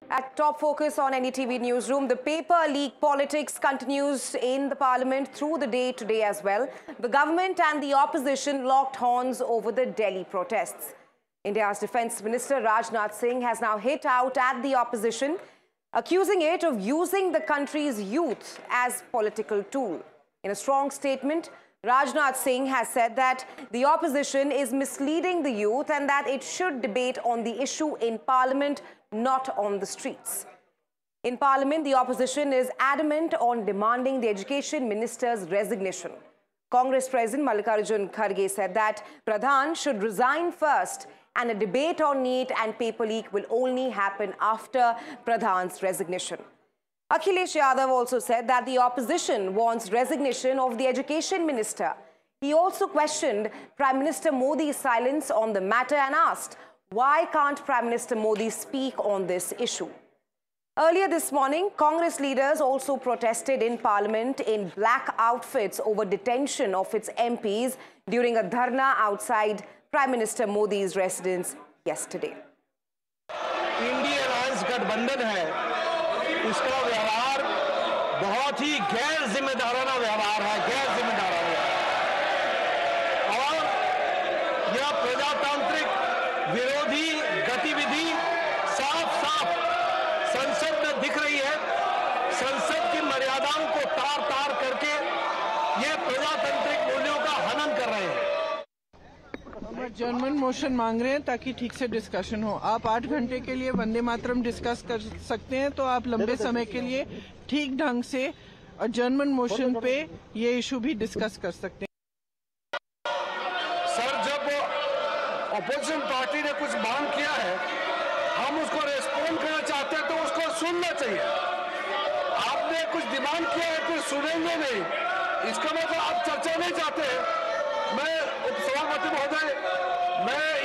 At Top Focus on NDTV Newsroom, the paper leak politics continues in the parliament through the day today as well. The government and the opposition locked horns over the Delhi protests. India's Defence Minister Rajnath Singh has now hit out at the opposition, accusing it of using the country's youth as political tool. In a strong statement, Rajnath Singh has said that the opposition is misleading the youth and that it should debate on the issue in parliament, not on the streets. In parliament, the opposition is adamant on demanding the education minister's resignation. Congress President Mallikarjun Kharge said that Pradhan should resign first and a debate on NEET and paper leak will only happen after Pradhan's resignation. Akhilesh Yadav also said that the opposition wants resignation of the education minister. He also questioned Prime Minister Modi's silence on the matter and asked, why can't Prime Minister Modi speak on this issue? Earlier this morning, Congress leaders also protested in Parliament in black outfits over detention of its MPs during a dharna outside Prime Minister Modi's residence yesterday. India alliance गठबंधन है, इसका व्यवहार बहुत ही गैर जिम्मेदाराना व्यवहार है, गैर जिम्मेदाराना। और यह प्रजातांत्रिक विरोधी गतिविधि साफ-साफ संसद में दिख रही है। संसद की मर्यादाओं को तार-तार करके ये प्रजातांत्रिक मूल्यों का हनन कर रहे हैं। जनमन मोशन मांग रहे हैं ताकि ठीक से डिस्कशन हो। आप 8 घंटे के लिए वंदे मातरम डिस्कस कर सकते हैं, तो आप लंबे समय के लिए ठीक ढंग से और जनमन मोशन पे ये इशू भी डिस्कस कर सकते हैं। सर, जब अपोजिशन पार्टी ने कुछ मांग किया है, हम उसको रेस्पॉन्ड करना चाहते हैं तो उसको सुनना चाहिए। आपने कुछ डिमांड किया है, फिर सुनेंगे नहीं, इसका मतलब आप चर्चा नहीं चाहते हैं। मैं उपसभापति महोदय, मैं